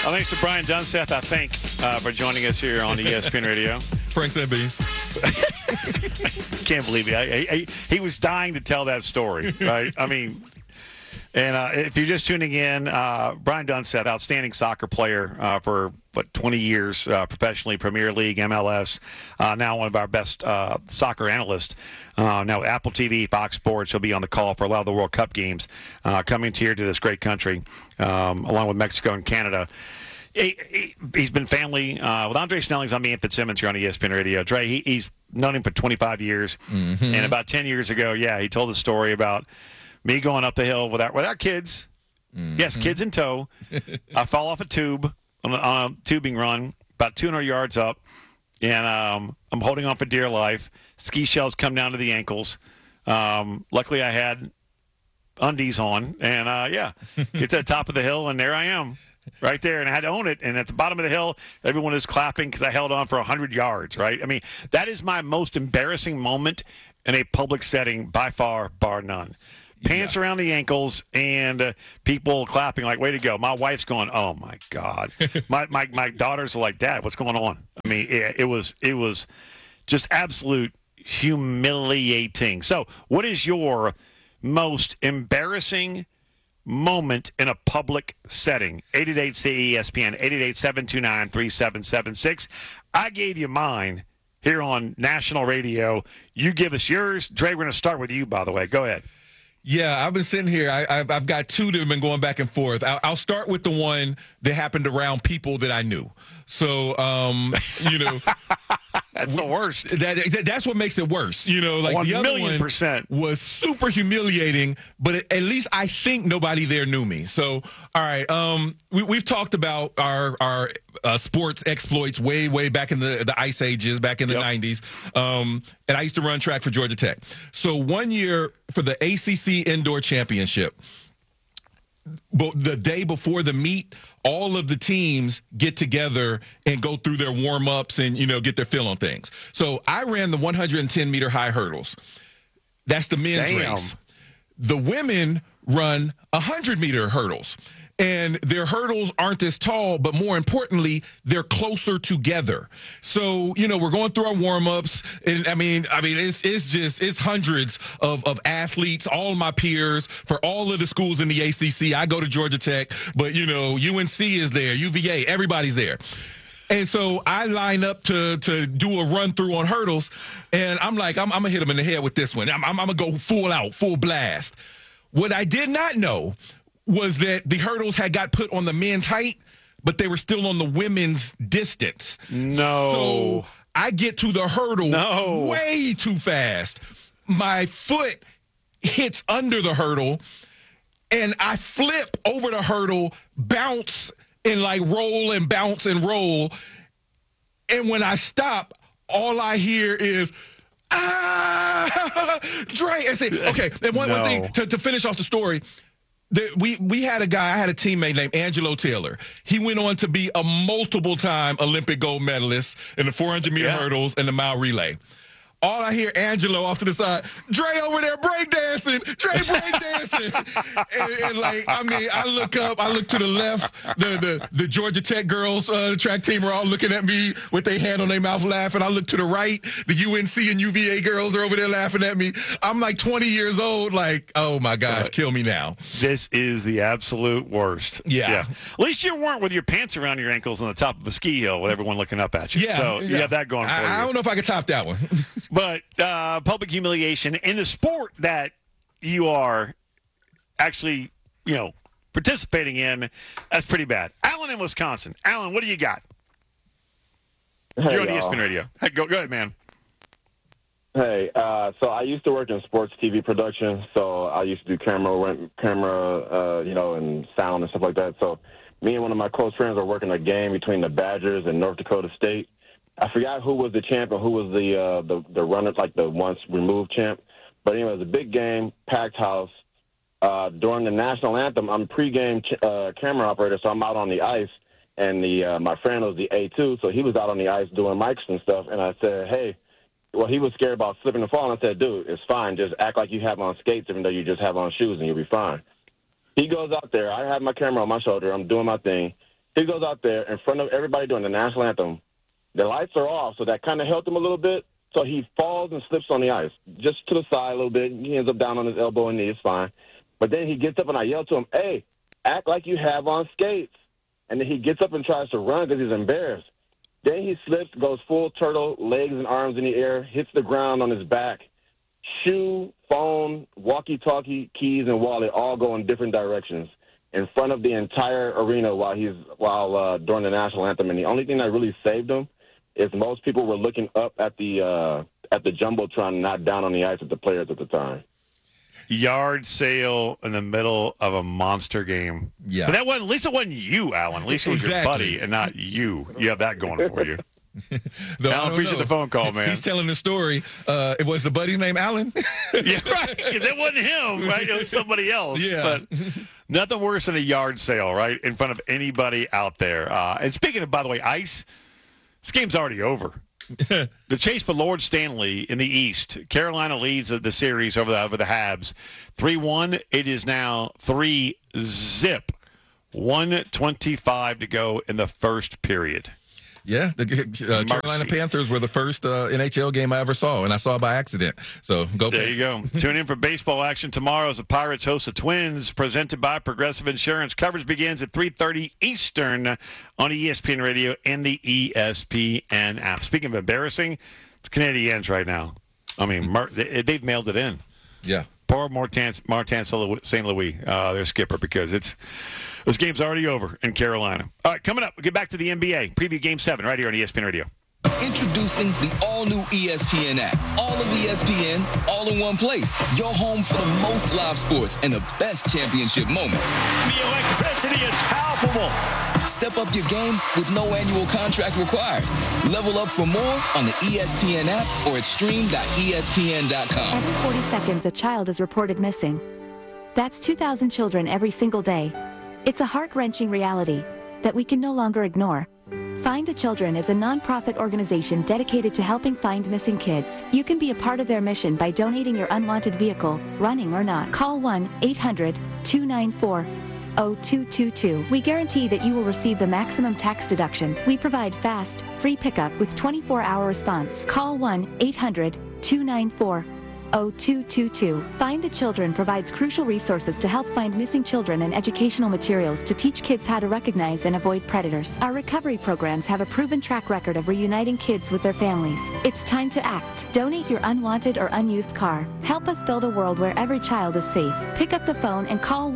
Thanks to Brian Dunseth, I think, for joining us here on ESPN Radio. Frank said beans. Can't believe it. He was dying to tell that story, right? I mean, and if you're just tuning in, Brian Dunseth, outstanding soccer player for 20 years professionally, Premier League, MLS, now one of our best soccer analysts. Now with Apple TV, Fox Sports, he'll be on the call for a lot of the World Cup games coming here to this great country, along with Mexico and Canada. He's been family with Andre Snelling's on me and Fitzsimmons here on ESPN Radio. Dre, he's known him for 25 years. Mm-hmm. And about 10 years ago, he told the story about me going up the hill with our kids. Mm-hmm. Yes, kids in tow. I fall off a tube on a tubing run about 200 yards up, and I'm holding on for dear life. Ski shells come down to the ankles. Luckily, I had undies on, and get to the top of the hill, and there I am. Right there, and I had to own it. And at the bottom of the hill, everyone is clapping because I held on for 100 yards, right? I mean, that is my most embarrassing moment in a public setting by far, bar none. Pants around the ankles and people clapping like, way to go. My wife's going, oh, my God. my daughters are like, Dad, what's going on? I mean, it was just absolute humiliating. So what is your most embarrassing moment in a public setting? 888-CESPN, 888-729-3776. I gave you mine here on national radio. You give us yours. Dre, we're going to start with you, by the way. Go ahead. Yeah, I've been sitting here. I've got two that have been going back and forth. I'll start with the one that happened around people that I knew. So, that's the worst. That's what makes it worse. Like 1 the other million percent was super humiliating, but at least I think nobody there knew me. So, all right, we've talked about our sports exploits way back in the ice ages, back in the 90s. And I used to run track for Georgia Tech. So one year for the ACC Indoor Championship, the day before the meet, all of the teams get together and go through their warm-ups and, get their feel on things. So I ran the 110-meter high hurdles. That's the men's race. The women run 100-meter hurdles. And their hurdles aren't as tall, but more importantly, they're closer together. So, we're going through our warm-ups, and I mean, it's hundreds of athletes, all my peers, for all of the schools in the ACC. I go to Georgia Tech, but, UNC is there, UVA, everybody's there. And so I line up to do a run-through on hurdles, and I'm like, I'm going to hit them in the head with this one. I'm going to go full out, full blast. What I did not know was that the hurdles had got put on the men's height, but they were still on the women's distance. No. So I get to the hurdle way too fast. My foot hits under the hurdle, and I flip over the hurdle, bounce, and roll and bounce and roll. And when I stop, all I hear is, Dre. And say, okay, and one thing to finish off the story, we had I had a teammate named Angelo Taylor. He went on to be a multiple-time Olympic gold medalist in the 400-meter hurdles and the mile relay. All I hear Angelo off to the side, Dre over there breakdancing, Dre breakdancing. and I look up, I look to the left, the Georgia Tech girls, the track team are all looking at me with their hand on their mouth laughing. I look to the right, the UNC and UVA girls are over there laughing at me. I'm 20 years old, oh my gosh, kill me now. This is the absolute worst. Yeah. At least you weren't with your pants around your ankles on the top of a ski hill with everyone looking up at you. Yeah. So you have that going for you. I don't know if I could top that one. But public humiliation in the sport that you are actually, participating in, that's pretty bad. Alan in Wisconsin. Alan, what do you got? Hey, You're on ESPN Radio. Hey, go ahead, man. Hey, so I used to work in sports TV production, so I used to do camera, and sound and stuff like that. So me and one of my close friends were working a game between the Badgers and North Dakota State. I forgot who was the champ and who was the runner, the once removed champ. But anyway, it was a big game, packed house. During the national anthem, I'm pregame camera operator, so I'm out on the ice. And my friend was the A2, so he was out on the ice doing mics and stuff. And I said, hey, well, he was scared about slipping and falling. I said, dude, it's fine. Just act like you have on skates, even though you just have on shoes, and you'll be fine. He goes out there. I have my camera on my shoulder. I'm doing my thing. He goes out there in front of everybody doing the national anthem. The lights are off, so that kind of helped him a little bit. So he falls and slips on the ice, just to the side a little bit. He ends up down on his elbow and knee. It's fine. But then he gets up, and I yell to him, "Hey, act like you have on skates." And then he gets up and tries to run because he's embarrassed. Then he slips, goes full turtle, legs and arms in the air, hits the ground on his back. Shoe, phone, walkie-talkie, keys, and wallet all go in different directions in front of the entire arena while during the national anthem. And the only thing that really saved him is most people were looking up at the jumbotron, not down on the ice with the players at the time. Yard sale in the middle of a monster game. Yeah. But at least it wasn't you, Alan. At least it was your buddy and not you. You have that going for you. Though, I appreciate the phone call, man. He's telling the story. It was the buddy's name Alan? Yeah, right. Because it wasn't him, right? It was somebody else. Yeah. But nothing worse than a yard sale, right, in front of anybody out there. And speaking of, by the way, ice, this game's already over. The chase for Lord Stanley in the East. Carolina leads the series over the Habs. 3-1. It is now 3-zip. 1:25 to go in the first period. Yeah, the Carolina Panthers were the first NHL game I ever saw, and I saw it by accident. So go. There you go. Tune in for baseball action tomorrow as the Pirates host the Twins, presented by Progressive Insurance. Coverage begins at 3:30 Eastern on ESPN Radio and the ESPN app. Speaking of embarrassing, it's Canadiens right now. I mean, they've mailed it in. Yeah. Poor Martin St. Louis, their skipper, because this game's already over in Carolina. All right, coming up, we'll get back to the NBA. Preview Game 7 right here on ESPN Radio. Introducing the all-new ESPN app. All of ESPN, all in one place. Your home for the most live sports and the best championship moments. The electricity is palpable. Step up your game with no annual contract required. Level up for more on the ESPN app or at stream.espn.com. Every 40 seconds, a child is reported missing. That's 2,000 children every single day. It's a heart-wrenching reality that we can no longer ignore. Find the Children is a non-profit organization dedicated to helping find missing kids. You can be a part of their mission by donating your unwanted vehicle, running or not. Call 1-800-294-0222. We guarantee that you will receive the maximum tax deduction. We provide fast, free pickup with 24-hour response. Call 1-800-294-0222. Find the Children provides crucial resources to help find missing children and educational materials to teach kids how to recognize and avoid predators. Our recovery programs have a proven track record of reuniting kids with their families. It's time to act. Donate your unwanted or unused car. Help us build a world where every child is safe. Pick up the phone and call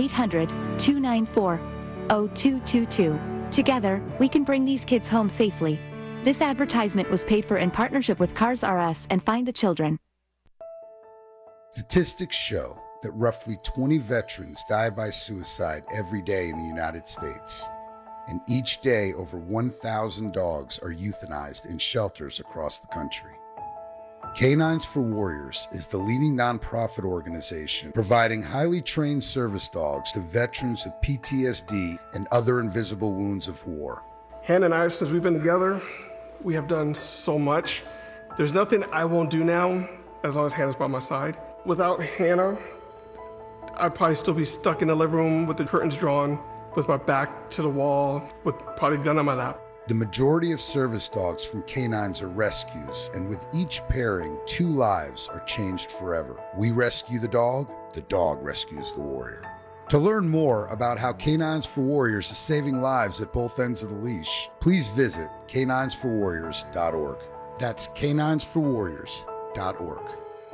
1-800-294-0222. Together, we can bring these kids home safely. This advertisement was paid for in partnership with Cars R Us and Find the Children. Statistics show that roughly 20 veterans die by suicide every day in the United States. And each day, over 1,000 dogs are euthanized in shelters across the country. Canines for Warriors is the leading nonprofit organization providing highly trained service dogs to veterans with PTSD and other invisible wounds of war. Hannah and I, since we've been together, we have done so much. There's nothing I won't do now as long as Hannah's by my side. Without Hannah, I'd probably still be stuck in the living room with the curtains drawn, with my back to the wall, with probably a gun on my lap. The majority of service dogs from canines are rescues, and with each pairing, 2 lives are changed forever. We rescue the dog rescues the warrior. To learn more about how Canines for Warriors is saving lives at both ends of the leash, please visit caninesforwarriors.org. That's caninesforwarriors.org.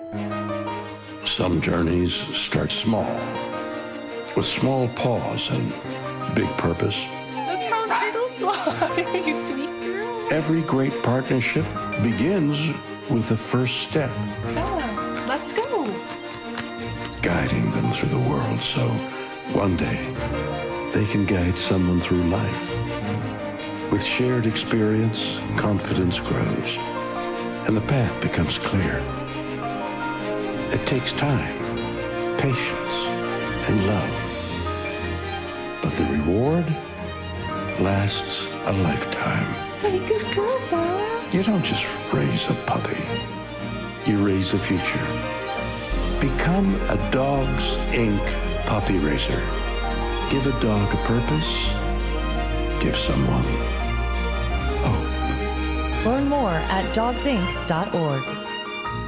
Some journeys start small, with small pause and big purpose. Look how little fly, you sweet girl. Every great partnership begins with the first step. Yeah, let's go. Guiding them through the world so one day they can guide someone through life. With shared experience, confidence grows, and the path becomes clear. It takes time, patience, and love. But the reward lasts a lifetime. Hey, good girl, Bob. You don't just raise a puppy. You raise a future. Become a Dogs Inc. puppy raiser. Give a dog a purpose give someone hope. Learn more at dogsinc.org.